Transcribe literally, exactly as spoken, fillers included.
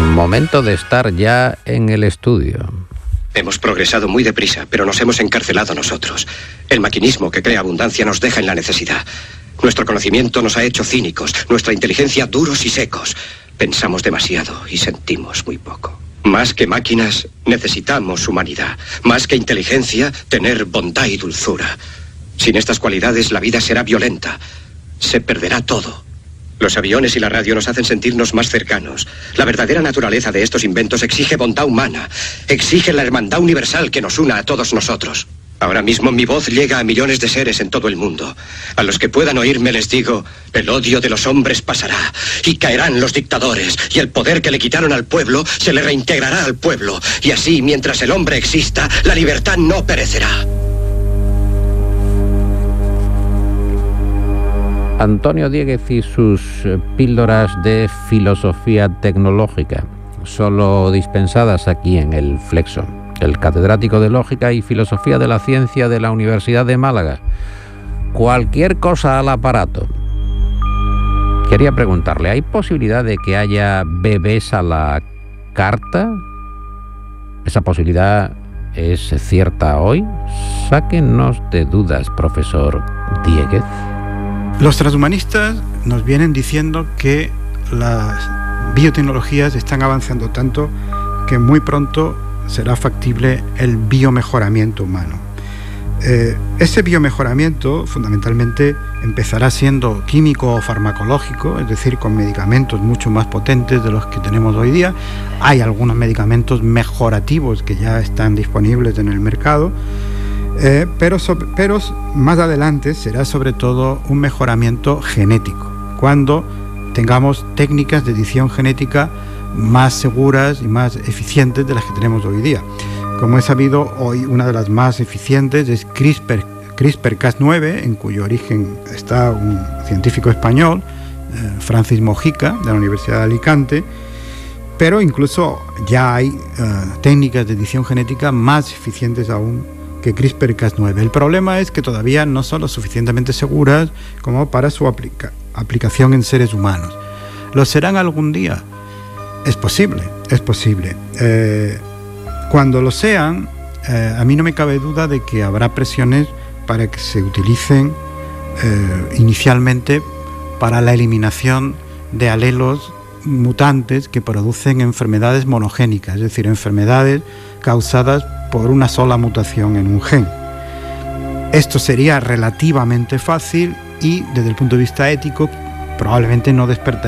Momento de estar ya en el estudio. Hemos progresado muy deprisa, pero nos hemos encarcelado nosotros. El maquinismo que crea abundancia nos deja en la necesidad. Nuestro conocimiento nos ha hecho cínicos, nuestra inteligencia duros y secos. Pensamos demasiado y sentimos muy poco. Más que máquinas, necesitamos humanidad. Más que inteligencia, tener bondad y dulzura. Sin estas cualidades, la vida será violenta. Se perderá todo. Los aviones y la radio nos hacen sentirnos más cercanos. La verdadera naturaleza de estos inventos exige bondad humana. Exige la hermandad universal que nos una a todos nosotros. Ahora mismo mi voz llega a millones de seres en todo el mundo. A los que puedan oírme les digo, el odio de los hombres pasará y caerán los dictadores y el poder que le quitaron al pueblo se le reintegrará al pueblo. Y así, mientras el hombre exista, la libertad no perecerá. Antonio Diéguez y sus píldoras de filosofía tecnológica, solo dispensadas aquí en el Flexo. El catedrático de Lógica y Filosofía de la Ciencia de la Universidad de Málaga. Cualquier cosa al aparato. Quería preguntarle, ¿hay posibilidad de que haya bebés a la carta? ¿Esa posibilidad es cierta hoy? Sáquenos de dudas, profesor Diéguez. Los transhumanistas nos vienen diciendo que las biotecnologías están avanzando tanto que muy pronto será factible el biomejoramiento humano. Eh, ese biomejoramiento fundamentalmente empezará siendo químico o farmacológico, es decir, con medicamentos mucho más potentes de los que tenemos hoy día. Hay algunos medicamentos mejorativos que ya están disponibles en el mercado, eh, pero, so, pero más adelante será sobre todo un mejoramiento genético, cuando tengamos técnicas de edición genética más seguras y más eficientes de las que tenemos hoy día. Como he sabido, hoy una de las más eficientes es CRISPR, CRISPR Cas nueve, en cuyo origen está un científico español, eh, Francis Mojica, de la Universidad de Alicante, pero incluso ya hay eh, técnicas de edición genética más eficientes aún que CRISPR Cas nueve. El problema es que todavía no son lo suficientemente seguras como para su aplica- aplicación en seres humanos. ¿Lo serán algún día? Es posible, es posible. Eh, cuando lo sean, eh, a mí no me cabe duda de que habrá presiones para que se utilicen eh, inicialmente para la eliminación de alelos mutantes que producen enfermedades monogénicas, es decir, enfermedades causadas por una sola mutación en un gen. Esto sería relativamente fácil y, desde el punto de vista ético, probablemente no despertaría